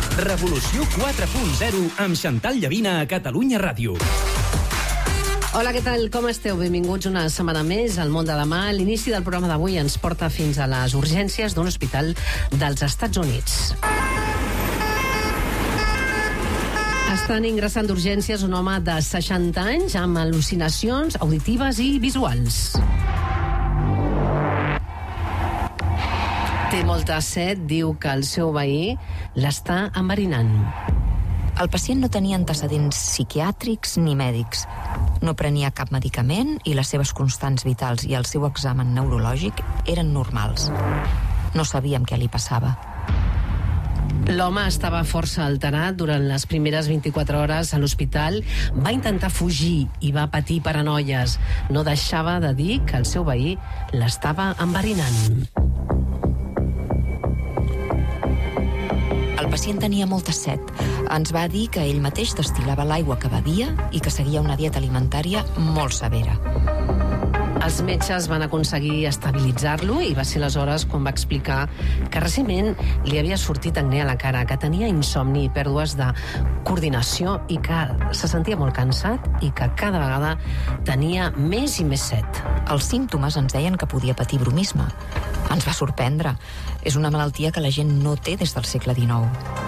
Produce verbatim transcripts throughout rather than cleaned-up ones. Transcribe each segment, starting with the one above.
Revolució quatre punt zero amb Xantal Llavina a Catalunya Ràdio. Hola, què tal? Com esteu? Benvinguts una setmana més al Món de Demà. L'inici del programa d'avui ens porta fins a les urgències d'un hospital dels Estats Units. Estan ingressant d'urgències un home de seixanta anys amb al·lucinacions auditives i visuals. Té molta set, diu que el seu veí l'està enverinant. El pacient no tenia antecedents psiquiàtrics ni mèdics. No prenia cap medicament i les seves constants vitals i el seu examen neurològic eren normals. No sabíem què li passava. L'home estava força alterat durant les primeres vint-i-quatre hores a l'hospital. Va intentar fugir i va patir paranoies. No deixava de dir que el seu veí l'estava enverinant. El pacient tenia molta set. Ens va dir que ell mateix destil·lava l'aigua que bevia i que seguia una dieta alimentària molt severa. Els metges van aconseguir estabilitzar-lo i va ser aleshores quan va explicar que recentment li havia sortit acné a la cara, que tenia insomni i pèrdues de coordinació i que se sentia molt cansat i que cada vegada tenia més i més set. Els símptomes ens deien que podia patir bromisme. Ens va sorprendre. És una malaltia que la gent no té des del segle dinou.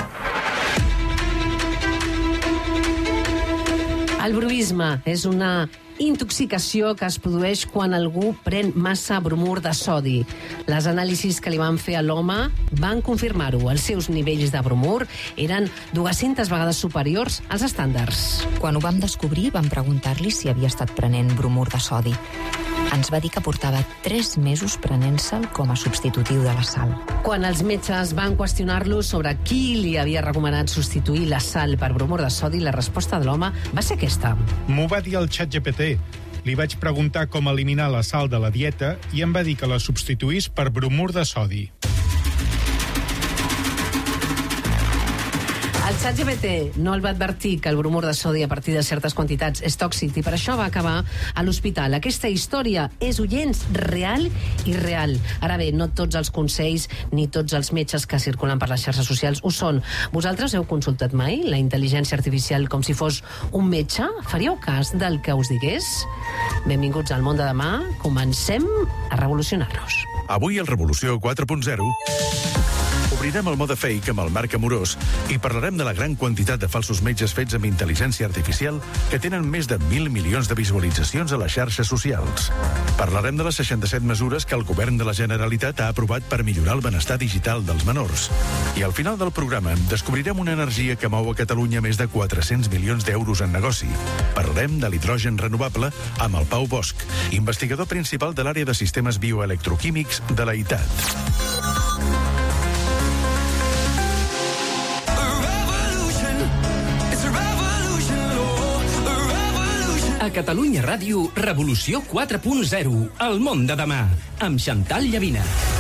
El bromisme és una intoxicació que es produeix quan algú pren massa bromur de sodi. Les anàlisis que li van fer a l'home van confirmar-ho. Els seus nivells de bromur eren dues-centes vegades superiors als estàndards. Quan ho vam descobrir, vam preguntar-li si havia estat prenent bromur de sodi. Ens va dir que portava tres mesos prenent-se'l com a substitutiu de la sal. Quan els metges van qüestionar-lo sobre qui li havia recomanat substituir la sal per bromur de sodi, la resposta de l'home va ser aquesta. M'ho va dir el ChatGPT. Li vaig preguntar com eliminar la sal de la dieta i em va dir que la substituís per bromur de sodi. El ChatGPT no el va advertir que el bromur de sodi a partir de certes quantitats és tòxic i per això va acabar a l'hospital. Aquesta història és, oients, real i real. Ara bé, no tots els consells ni tots els metges que circulen per les xarxes socials ho són. Vosaltres heu consultat mai la intel·ligència artificial com si fos un metge? Faríeu cas del que us digués? Benvinguts al Món de Demà. Comencem a revolucionar-nos. Avui al Revolució quatre punt zero obrirem el mode fake amb el Marc Amorós i parlarem de la gran quantitat de falsos metges fets amb intel·ligència artificial que tenen més de mil milions de visualitzacions a les xarxes socials. Parlarem de les seixanta-set mesures que el govern de la Generalitat ha aprovat per millorar el benestar digital dels menors. I al final del programa descobrirem una energia que mou a Catalunya més de quatre-cents milions d'euros en negoci. Parlarem de l'hidrogen renovable amb el Pau Bosch, investigador principal de l'àrea de sistemes bioelectroquímics de la I T A D. A Catalunya Ràdio, Revolució quatre punt zero, el món de demà, amb Xantal Llavina.